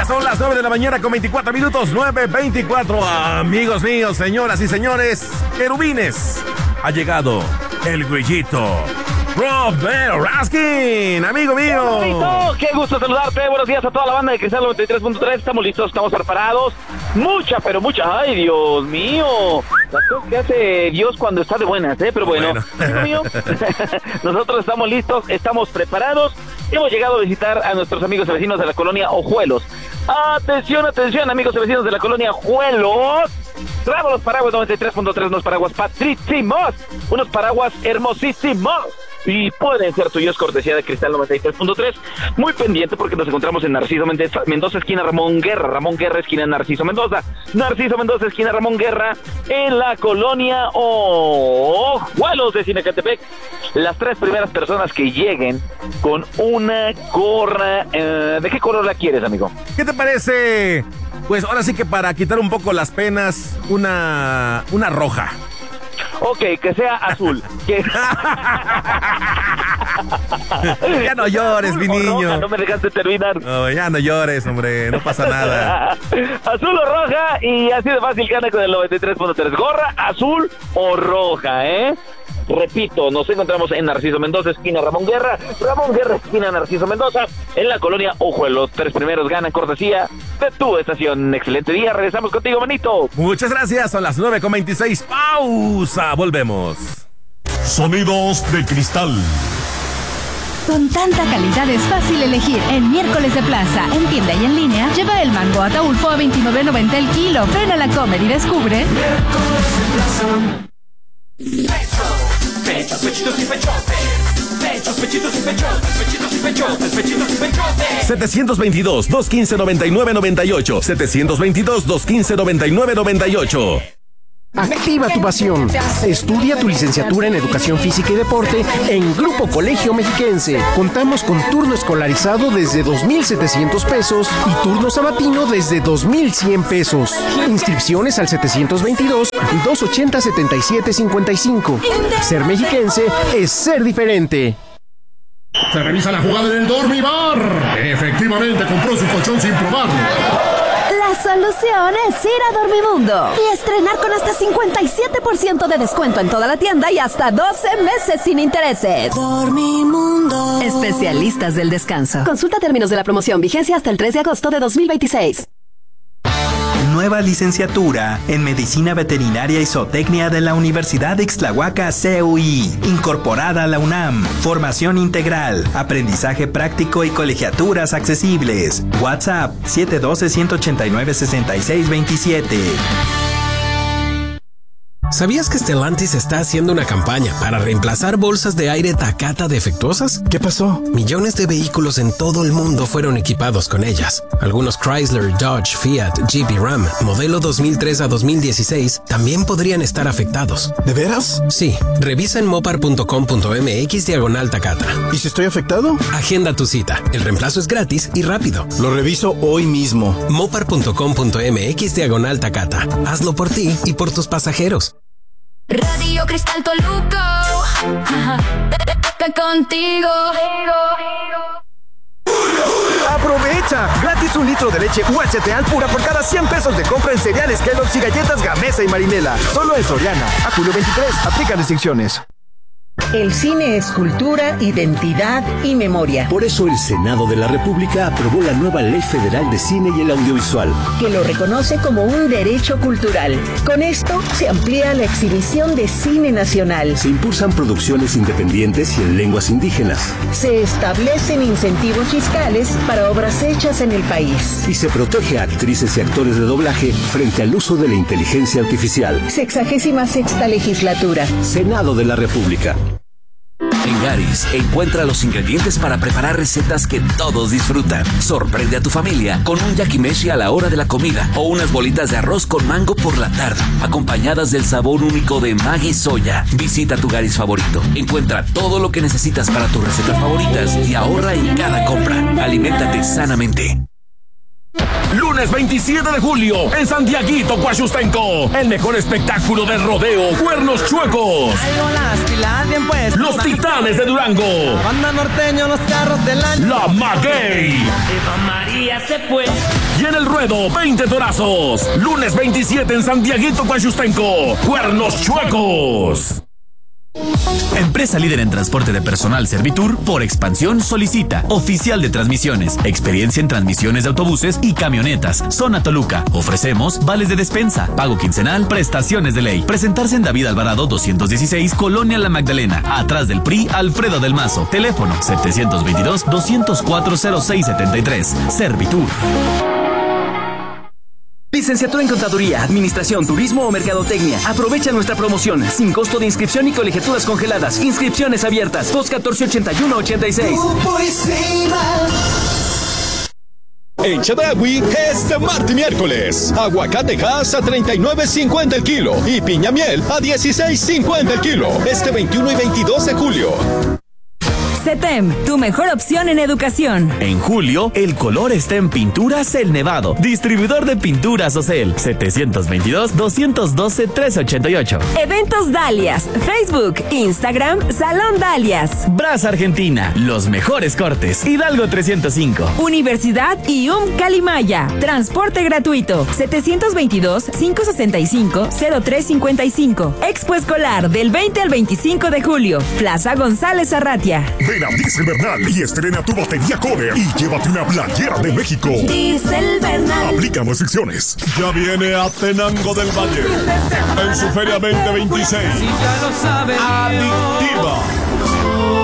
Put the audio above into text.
Son las 9 de la mañana con 24 minutos, 9:24. Amigos míos, señoras y señores, querubines, ha llegado el grillito. Robert Raskin, amigo mío. Qué gusto saludarte. Buenos días a toda la banda de Cristal 93.3. Estamos listos, estamos preparados. Mucha, ay, Dios mío. Las cosas que hace Dios cuando está de buenas, Pero bueno. Amigo mío, nosotros estamos listos, estamos preparados. Hemos llegado a visitar a nuestros amigos y vecinos de la colonia Ojuelos. Atención, amigos y vecinos de la colonia Ojuelos. Traemos los paraguas 93.3, unos paraguas patrísimos, unos paraguas hermosísimos. Y pueden ser tuyos, cortesía de Cristal 93.3. Muy pendiente porque nos encontramos en Narciso Mendoza, esquina Ramón Guerra, esquina Narciso Mendoza, esquina Ramón Guerra, en la colonia Ojuelos de Cinecatepec. Las 3 primeras personas que lleguen con una gorra, ¿de qué color la quieres, amigo? ¿Qué te parece? Pues ahora sí que para quitar un poco las penas, una roja. Ok, que sea azul. Ya no llores, mi niño. Roja, no me dejaste terminar. No, ya no llores, hombre, no pasa nada. Azul o roja, y así de fácil gana con el 93.3. Gorra, azul o roja, Repito, nos encontramos en Narciso Mendoza, esquina Ramón Guerra, esquina Narciso Mendoza, en la colonia Ojuelos. Los 3 primeros ganan cortesía de tu estación. Excelente día, regresamos contigo, manito. Muchas gracias, son las 9:26, pausa, volvemos. Sonidos de Cristal. Con tanta calidad es fácil elegir. En miércoles de plaza, en tienda y en línea, lleva el mango Ataulfo a $29.90 el kilo. Ven a la Comer y descubre. Miércoles de plaza. Pechos, pechitos y pechotes. Pechos, pechitos y pechotes. Pechitos y pechotes. Pechitos y pechotes. 722-215-9998. 722-215-9998. Activa tu pasión. Estudia tu licenciatura en Educación Física y Deporte en Grupo Colegio Mexiquense. Contamos con turno escolarizado desde 2,700 pesos y turno sabatino desde 2,100 pesos. Inscripciones al 722-280-7755. Ser mexiquense es ser diferente. Se revisa la jugada en el Dormibar. Efectivamente compró su colchón sin probarlo. La solución es ir a Dormimundo y estrenar con hasta 57% de descuento en toda la tienda y hasta 12 meses sin intereses. Dormimundo. Especialistas del descanso. Consulta términos de la promoción. Vigencia hasta el 3 de agosto de 2026. Nueva licenciatura en Medicina Veterinaria y Zootecnia de la Universidad de Ixtlahuaca, CUI. Incorporada a la UNAM. Formación integral, aprendizaje práctico y colegiaturas accesibles. WhatsApp 712-189-6627. ¿Sabías que Stellantis está haciendo una campaña para reemplazar bolsas de aire Takata defectuosas? ¿Qué pasó? Millones de vehículos en todo el mundo fueron equipados con ellas. Algunos Chrysler, Dodge, Fiat, Jeep y Ram, modelo 2003 a 2016, también podrían estar afectados. ¿De veras? Sí. Revisa en mopar.com.mx/Takata. ¿Y si estoy afectado? Agenda tu cita. El reemplazo es gratis y rápido. Lo reviso hoy mismo. mopar.com.mx/Takata. Hazlo por ti y por tus pasajeros. Radio Cristal Toluca, contigo. ¡Aprovecha! Gratis 1 litro de leche UHT Alpura por cada 100 pesos de compra en cereales Kellogg's y galletas Gamesa y Marinela. Solo en Soriana. A julio 23. Aplican restricciones. El cine es cultura, identidad y memoria. Por eso el Senado de la República aprobó la nueva Ley Federal de Cine y el Audiovisual, que lo reconoce como un derecho cultural. Con esto se amplía la exhibición de cine nacional. Se impulsan producciones independientes y en lenguas indígenas. Se establecen incentivos fiscales para obras hechas en el país. Y se protege a actrices y actores de doblaje frente al uso de la inteligencia artificial. 66ª legislatura. Senado de la República. En Garis, encuentra los ingredientes para preparar recetas que todos disfrutan. Sorprende a tu familia con un yakimeshi a la hora de la comida o unas bolitas de arroz con mango por la tarde, acompañadas del sabor único de Maggi Soya. Visita tu Garis favorito. Encuentra todo lo que necesitas para tus recetas favoritas y ahorra en cada compra. Aliméntate sanamente. Lunes 27 de julio, en Santiaguito, Coachustenco, el mejor espectáculo de rodeo, Cuernos Chuecos. Los Titanes de Durango. Banda norteño, los carros del año. La Maguey. Eva María se fue. Y en el ruedo, 20 torazos. Lunes 27 en Santiaguito, Coachustenco. Cuernos Chuecos. Empresa líder en transporte de personal Servitur, por expansión solicita oficial de transmisiones, experiencia en transmisiones de autobuses y camionetas. Zona Toluca. Ofrecemos vales de despensa, pago quincenal, prestaciones de ley. Presentarse en David Alvarado 216, Colonia La Magdalena, atrás del PRI Alfredo del Mazo. Teléfono 722-204-0673. Servitur. Licenciatura en Contaduría, Administración, Turismo o Mercadotecnia. Aprovecha nuestra promoción sin costo de inscripción y colegiaturas congeladas. Inscripciones abiertas. 214-8186. En Chedraui, este martes y miércoles, aguacate Hass a $39.50 el kilo y piña miel a $16.50 el kilo. Este 21 y 22 de julio. CETEM, tu mejor opción en educación. En julio, el color está en Pinturas El Nevado. Distribuidor de pinturas Ocel. 722-212-388. Eventos Dalias. Facebook, Instagram, Salón Dalias. Brasa Argentina. Los mejores cortes. Hidalgo 305. Universidad IUM Calimaya. Transporte gratuito. 722-565-0355. Expo Escolar del 20 al 25 de julio. Plaza González Arratia. Ven a Diesel Bernal y estrena tu batería Coder y llévate una playera de México. Diesel Bernal. Aplican restricciones. Ya viene a Tenango del Valle en su Feria 2026. Adictiva.